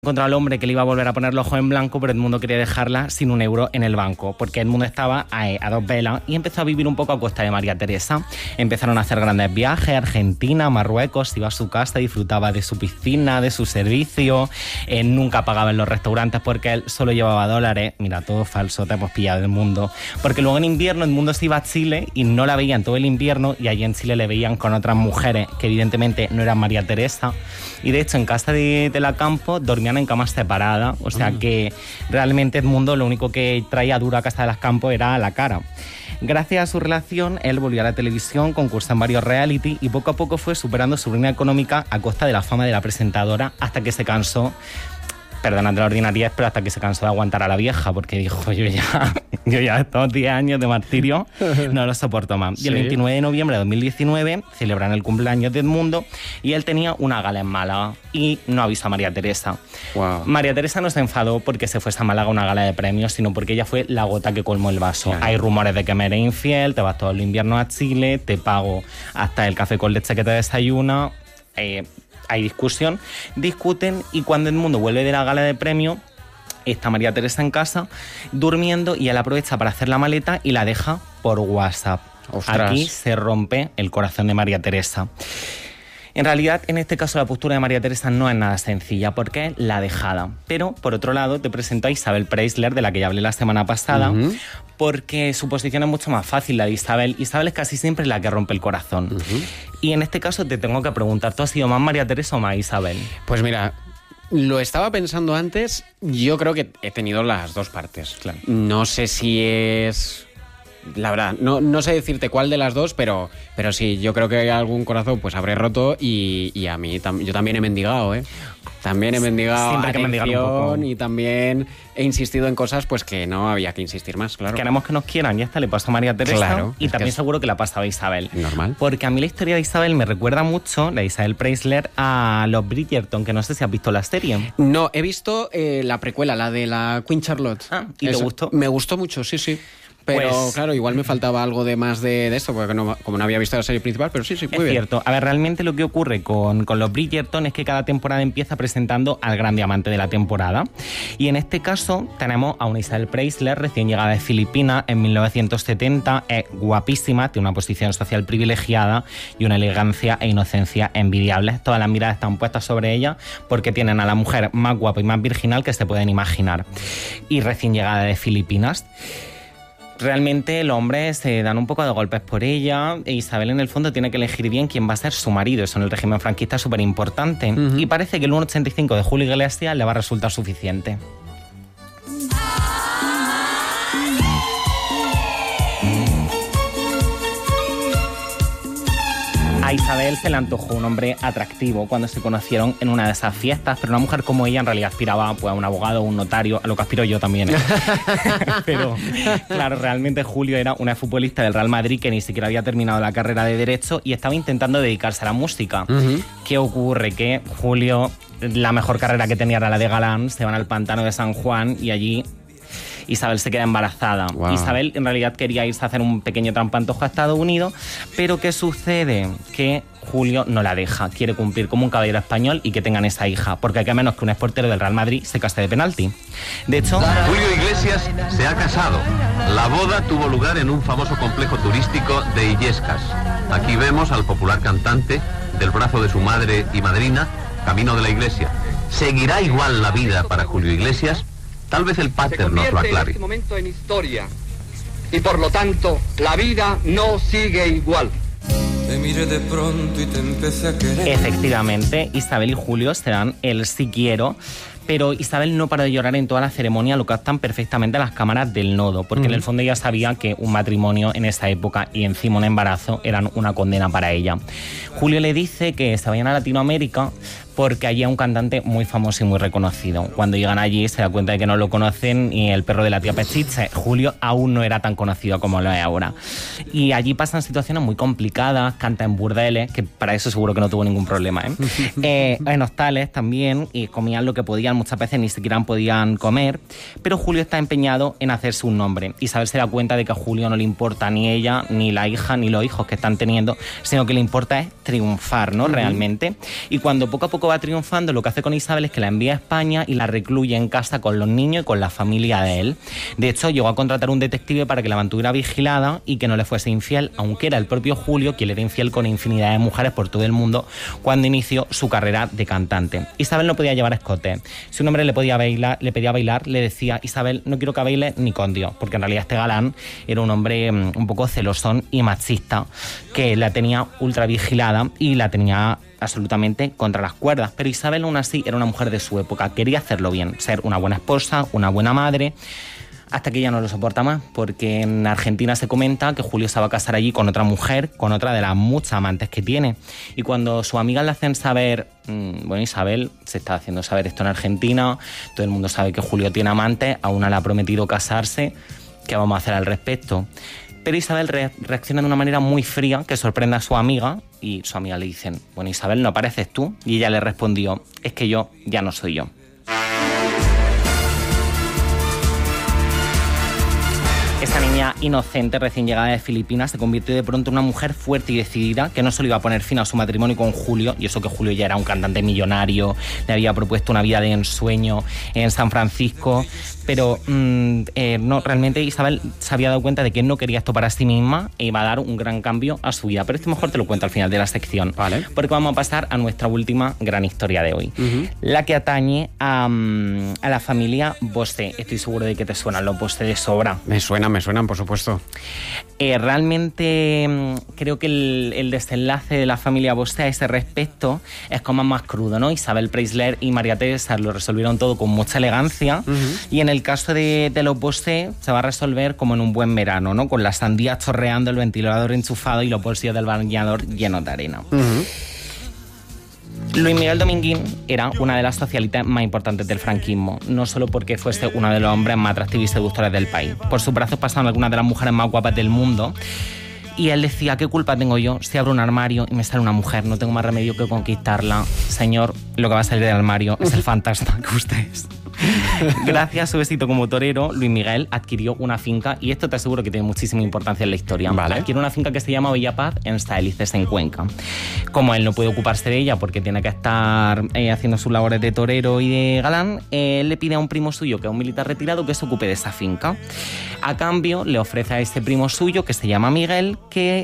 Contra el hombre que le iba a volver a poner los ojos en blanco, pero Edmundo quería dejarla sin €1 en el banco, porque Edmundo estaba a dos velas y empezó a vivir un poco a costa de María Teresa. Empezaron a hacer grandes viajes a Argentina, Marruecos, iba a su casa, disfrutaba de su piscina, de su servicio, nunca pagaba en los restaurantes porque él solo llevaba dólares. Mira, todo falso, te hemos pillado Edmundo. Porque luego en invierno Edmundo se iba a Chile y no la veían todo el invierno, y allí en Chile le veían con otras mujeres que evidentemente no eran María Teresa, y de hecho en casa de la Campo dormían en camas separadas, o sea que realmente Edmundo lo único que traía duro a casa de las Campos era la cara. Gracias a su relación, él volvió a la televisión, concursó en varios reality y poco a poco fue superando su ruina económica a costa de la fama de la presentadora, hasta que se cansó, perdonad la ordinariedad, pero hasta que se cansó de aguantar a la vieja, porque dijo, yo ya estos 10 años de martirio no lo soporto más. ¿Sí? Y el 29 de noviembre de 2019 celebran el cumpleaños de Edmundo y él tenía una gala en Málaga y no avisó a María Teresa. Wow. María Teresa no se enfadó porque se fuese a Málaga a una gala de premios, sino porque ella fue la gota que colmó el vaso. Claro. Hay rumores de que me eres infiel, te vas todo el invierno a Chile, te pago hasta el café con leche que te desayuna. Hay discuten, y cuando Edmundo vuelve de la gala de premio, está María Teresa en casa durmiendo y él aprovecha para hacer la maleta y la deja por WhatsApp. ¡Ostras! Aquí se rompe el corazón de María Teresa. En realidad, en este caso, la postura de María Teresa no es nada sencilla, porque es la dejada. Pero, por otro lado, te presento a Isabel Preisler, de la que ya hablé la semana pasada, porque su posición es mucho más fácil, la de Isabel. Isabel es casi siempre la que rompe el corazón. Y en este caso te tengo que preguntar, ¿tú has sido más María Teresa o más Isabel? Pues mira, lo estaba pensando antes, yo creo que he tenido las dos partes. Claro. No sé si es... La verdad, no sé decirte cuál de las dos, pero sí, yo creo que algún corazón pues habré roto y a mí yo también he mendigado, ¿eh? También he mendigado siempre que mendigar un poco. Y también he insistido en cosas pues que no había que insistir más, claro. Queremos que nos quieran, y esta le pasó a María Teresa, claro, y también seguro que la pasaba a Isabel. Normal. Porque a mí la historia de Isabel me recuerda mucho, la de Isabel Preisler, a los Bridgerton, que no sé si has visto la serie. No, he visto la precuela, la de la Queen Charlotte. Ah, ¿y te gustó? Me gustó mucho, sí. Pero pues, claro, igual me faltaba algo de más de esto, porque como no había visto la serie principal, pero sí, muy bien. Es cierto. A ver, realmente lo que ocurre con los Bridgerton es que cada temporada empieza presentando al gran diamante de la temporada. Y en este caso tenemos a una Isabel Preisler, recién llegada de Filipinas en 1970, es guapísima, tiene una posición social privilegiada y una elegancia e inocencia envidiables. Todas las miradas están puestas sobre ella porque tienen a la mujer más guapa y más virginal que se pueden imaginar. Y recién llegada de Filipinas. Realmente los hombres se dan un poco de golpes por ella, e Isabel en el fondo tiene que elegir bien quién va a ser su marido. Eso en el régimen franquista es súper importante. Y parece que el 1,85 de Julio Iglesias le va a resultar suficiente. A Isabel se le antojó un hombre atractivo cuando se conocieron en una de esas fiestas, pero una mujer como ella en realidad aspiraba pues, a un abogado o un notario, a lo que aspiro yo también. Pero claro, realmente Julio era una futbolista del Real Madrid que ni siquiera había terminado la carrera de Derecho y estaba intentando dedicarse a la música. ¿Qué ocurre? Que Julio, la mejor carrera que tenía era la de galán, se van al pantano de San Juan y allí Isabel se queda embarazada. Wow. Isabel en realidad quería irse a hacer un pequeño trampantojo a Estados Unidos, pero ¿qué sucede? Que Julio no la deja, quiere cumplir como un caballero español y que tengan esa hija, porque hay que menos que un exportero del Real Madrid se case de penalti. De hecho, Julio Iglesias se ha casado. La boda tuvo lugar en un famoso complejo turístico de Illescas. Aquí vemos al popular cantante del brazo de su madre y madrina, camino de la iglesia. ¿Seguirá igual la vida para Julio Iglesias? Tal vez el pater nos lo aclare. En este momento en historia y por lo tanto la vida no sigue igual. Te miré de pronto y te empecé a querer. Efectivamente, Isabel y Julio se dan el sí quiero, pero Isabel no para de llorar en toda la ceremonia, lo captan perfectamente las cámaras del nodo, porque en el fondo ella sabía que un matrimonio en esa época y encima un embarazo eran una condena para ella. Julio le dice que se vayan a Latinoamérica porque allí hay un cantante muy famoso y muy reconocido. Cuando llegan allí se da cuenta de que no lo conocen y el perro de la tía Pechiche. Julio aún no era tan conocido como lo es ahora. Y allí pasan situaciones muy complicadas, canta en burdeles, que para eso seguro que no tuvo ningún problema, en hostales también, y comían lo que podían, muchas veces ni siquiera podían comer, pero Julio está empeñado en hacerse un nombre. Isabel se da cuenta de que a Julio no le importa ni ella, ni la hija, ni los hijos que están teniendo, sino que le importa es triunfar, ¿no? Realmente. Y cuando poco a poco va triunfando, lo que hace con Isabel es que la envía a España y la recluye en casa con los niños y con la familia de él. De hecho, llegó a contratar un detective para que la mantuviera vigilada y que no le fuese infiel, aunque era el propio Julio quien le era infiel con infinidad de mujeres por todo el mundo cuando inició su carrera de cantante. Isabel no podía llevar escote. Si un hombre le pedía bailar, le decía: Isabel, no quiero que baile ni con Dios, porque en realidad este galán era un hombre un poco celosón y machista, que la tenía ultra vigilada y la tenía absolutamente contra las cuerdas. Pero Isabel aún así era una mujer de su época, quería hacerlo bien, ser una buena esposa, una buena madre, hasta que ya no lo soporta más, porque en Argentina se comenta que Julio se va a casar allí con otra mujer, con otra de las muchas amantes que tiene. Y cuando sus amigas le hacen saber, bueno, Isabel se está haciendo saber esto en Argentina, todo el mundo sabe que Julio tiene amantes, a una le ha prometido casarse, ¿qué vamos a hacer al respecto? Pero Isabel reacciona de una manera muy fría que sorprende a su amiga, y su amiga le dicen: bueno, Isabel, ¿no pareces tú? Y ella le respondió: es que yo ya no soy yo. Esta niña inocente, recién llegada de Filipinas, se convirtió de pronto en una mujer fuerte y decidida que no solo iba a poner fin a su matrimonio con Julio, y eso que Julio ya era un cantante millonario, le había propuesto una vida de ensueño en San Francisco, pero no, realmente Isabel se había dado cuenta de que no quería esto para sí misma e iba a dar un gran cambio a su vida. Pero esto mejor te lo cuento al final de la sección, vale, porque vamos a pasar a nuestra última gran historia de hoy, la que atañe a la familia Bosé. Estoy seguro de que te suenan los Bosé de sobra. Me suenan, por supuesto. Realmente creo que el desenlace de la familia Bosé a ese respecto es como más crudo, ¿no? Isabel Preisler y María Teresa lo resolvieron todo con mucha elegancia, y en el caso de los Bosé se va a resolver como en un buen verano, ¿no? Con las sandías chorreando, el ventilador enchufado y los bolsillos del bañador llenos de arena. Luis Miguel Dominguín era una de las socialites más importantes del franquismo, no solo porque fuese uno de los hombres más atractivos y seductores del país. Por sus brazos pasaron algunas de las mujeres más guapas del mundo, y él decía: ¿qué culpa tengo yo si abro un armario y me sale una mujer? No tengo más remedio que conquistarla. Señor, lo que va a salir del armario es el fantasma que usted es. Gracias a su éxito como torero, Luis Miguel adquirió una finca, y esto te aseguro que tiene muchísima importancia en la historia. Vale. Adquirió una finca que se llama Villapaz en Saelices, en Cuenca. Como él no puede ocuparse de ella porque tiene que estar haciendo sus labores de torero y de galán, él le pide a un primo suyo, que es un militar retirado, que se ocupe de esa finca. A cambio, le ofrece a ese primo suyo, que se llama Miguel, que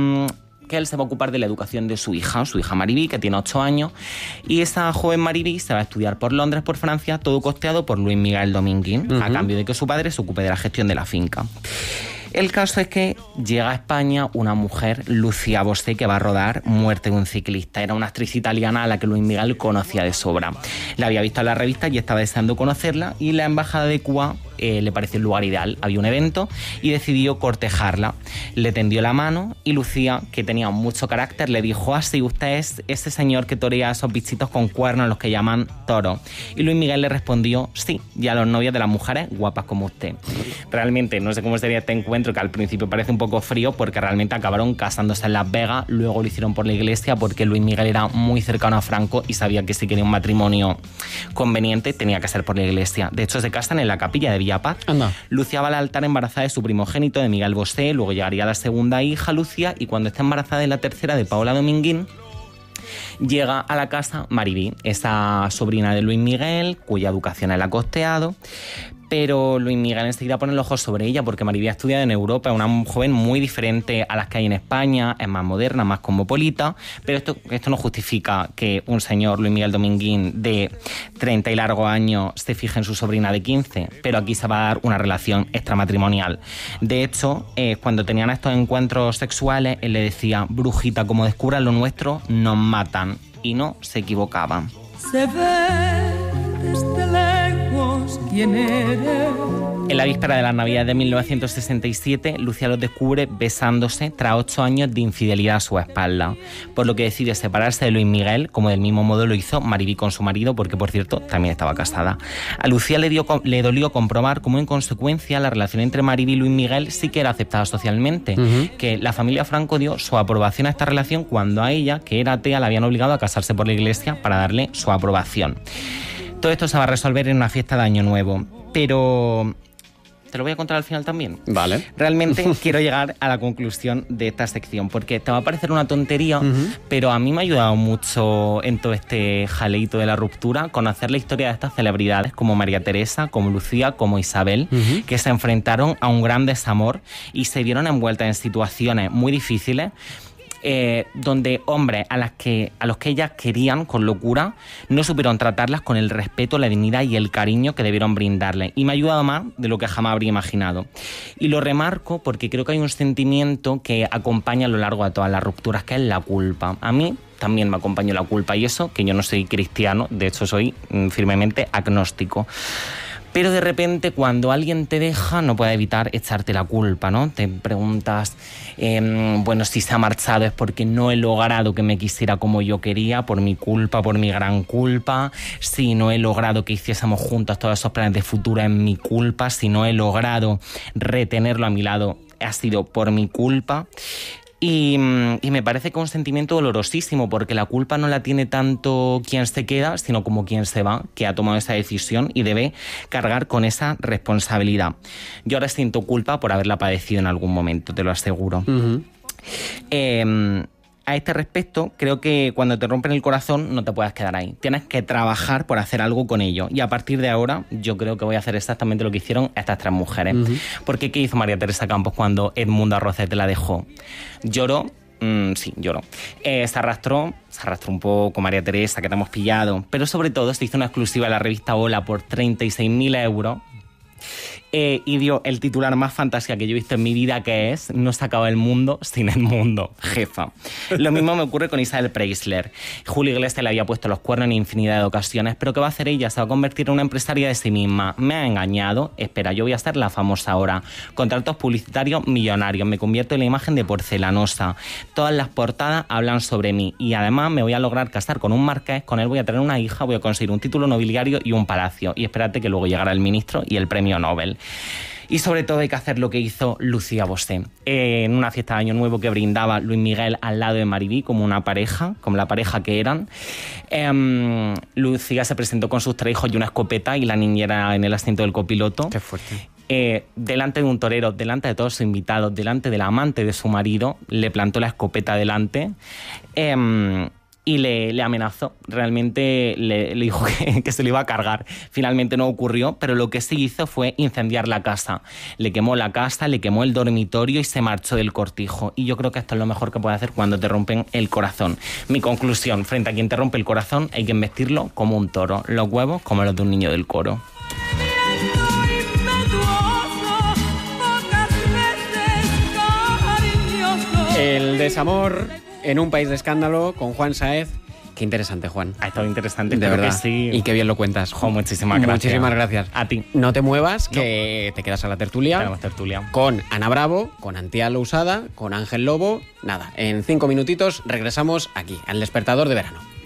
él se va a ocupar de la educación de su hija Maribí, que tiene 8 años, y esa joven Maribí se va a estudiar por Londres, por Francia, todo costeado por Luis Miguel Dominguín, a cambio de que su padre se ocupe de la gestión de la finca. El caso es que llega a España una mujer, Lucía Bosé, que va a rodar Muerte de un ciclista. Era una actriz italiana a la que Luis Miguel conocía de sobra. La había visto en la revista y estaba deseando conocerla, y la embajada de Cuba le pareció el lugar ideal. Había un evento y decidió cortejarla. Le tendió la mano y Lucía, que tenía mucho carácter, le dijo: así, usted es ese señor que torea esos bichitos con cuernos, los que llaman toro. Y Luis Miguel le respondió: sí, y a los novios de las mujeres guapas como usted. Realmente no sé cómo sería este encuentro, que al principio parece un poco frío, porque realmente acabaron casándose en Las Vegas. Luego lo hicieron por la iglesia, porque Luis Miguel era muy cercano a Franco y sabía que si quería un matrimonio conveniente tenía que ser por la iglesia. De hecho, se casan en la capilla de Villapaz. Anda. Lucía va al altar embarazada de su primogénito, de Miguel Bosé. Luego llegaría la segunda hija, Lucía, y cuando está embarazada de la tercera, de Paola Dominguín, llega a la casa Maribí, esa sobrina de Luis Miguel, cuya educación él ha costeado. Pero Luis Miguel enseguida pone los ojos sobre ella, porque Maribí ha estudiado en Europa, es una joven muy diferente a las que hay en España, es más moderna, más cosmopolita, pero esto no justifica que un señor, Luis Miguel Dominguín, de 30 y largos años, se fije en su sobrina de 15, pero aquí se va a dar una relación extramatrimonial. De hecho, cuando tenían estos encuentros sexuales, él le decía: brujita, como descubran lo nuestro, nos matan. Y no se equivocaban. Se ve desde lejos quién eres. En la víspera de las Navidades de 1967, Lucía los descubre besándose tras 8 años de infidelidad a su espalda, por lo que decide separarse de Luis Miguel, como del mismo modo lo hizo Maribí con su marido, porque por cierto también estaba casada. A Lucía le dolió comprobar cómo en consecuencia la relación entre Maribí y Luis Miguel sí que era aceptada socialmente, que la familia Franco dio su aprobación a esta relación cuando a ella, que era atea, la habían obligado a casarse por la iglesia para darle su aprobación. Todo esto se va a resolver en una fiesta de Año Nuevo, pero Te lo voy a contar al final también. Vale. Realmente quiero llegar a la conclusión de esta sección, porque te va a parecer una tontería, pero a mí me ha ayudado mucho en todo este jaleito de la ruptura conocer la historia de estas celebridades como María Teresa, como Lucía, como Isabel, que se enfrentaron a un gran desamor y se vieron envueltas en situaciones muy difíciles, donde hombres a los que ellas querían con locura no supieron tratarlas con el respeto, la dignidad y el cariño que debieron brindarles, y me ha ayudado más de lo que jamás habría imaginado. Y lo remarco porque creo que hay un sentimiento que acompaña a lo largo de todas las rupturas, que es la culpa. A mí también me acompañó la culpa, y eso que yo no soy cristiano, de hecho soy firmemente agnóstico. Pero de repente cuando alguien te deja no puedes evitar echarte la culpa, ¿no? Te preguntas, bueno, si se ha marchado es porque no he logrado que me quisiera como yo quería, por mi culpa, por mi gran culpa. Si no he logrado que hiciésemos juntos todos esos planes de futuro es mi culpa. Si no he logrado retenerlo a mi lado ha sido por mi culpa. Y me parece que es un sentimiento dolorosísimo, porque la culpa no la tiene tanto quien se queda, sino como quien se va, que ha tomado esa decisión y debe cargar con esa responsabilidad. Yo ahora siento culpa por haberla padecido en algún momento, te lo aseguro. A este respecto, creo que cuando te rompen el corazón no te puedes quedar ahí. Tienes que trabajar por hacer algo con ello. Y a partir de ahora, yo creo que voy a hacer exactamente lo que hicieron estas tres mujeres. Porque ¿qué hizo María Teresa Campos cuando Edmundo Arrocete la dejó? Lloró. Sí, lloró. Se arrastró un poco María Teresa, que te hemos pillado. Pero sobre todo se hizo una exclusiva en la revista Hola por 36.000 euros. Y dio el titular más fantasía que yo he visto en mi vida, que es: no se acaba el mundo sin Edmundo, jefa. Lo mismo me ocurre con Isabel Preisler. Julio Iglesias le había puesto los cuernos en infinidad de ocasiones, pero ¿qué va a hacer ella? Se va a convertir en una empresaria de sí misma. Me ha engañado, espera, yo voy a ser la famosa ahora. Contratos publicitarios millonarios, me convierto en la imagen de porcelanosa. Todas las portadas hablan sobre mí, y además me voy a lograr casar con un marqués, con él voy a tener una hija, voy a conseguir un título nobiliario y un palacio. Y espérate que luego llegará el ministro y el premio Nobel. Y sobre todo hay que hacer lo que hizo Lucía Bosé en una fiesta de Año Nuevo que brindaba Luis Miguel al lado de Maribí como una pareja, como la pareja que eran. Lucía se presentó con sus 3 hijos y una escopeta, y la niñera en el asiento del copiloto. Qué fuerte. Delante de un torero, delante de todos sus invitados, delante del amante de su marido, le plantó la escopeta delante. Y le amenazó, realmente le dijo que se lo iba a cargar. Finalmente no ocurrió, pero lo que sí hizo fue incendiar la casa. Le quemó la casa, le quemó el dormitorio y se marchó del cortijo. Y yo creo que esto es lo mejor que puedes hacer cuando te rompen el corazón. Mi conclusión: frente a quien te rompe el corazón hay que embestirlo como un toro, los huevos como los de un niño del coro. El desamor en un país de escándalo con Juan Sáez. Qué interesante, Juan. Ha estado interesante, de verdad. Que sí. Y qué bien lo cuentas. Jo, muchísimas gracias. Muchísimas gracias. A ti. No te muevas, que te quedas a la tertulia. Tenemos tertulia. Con Ana Bravo, con Antía Lousada, con Ángel Lobo. Nada, en 5 minutitos regresamos aquí, al Despertador de Verano.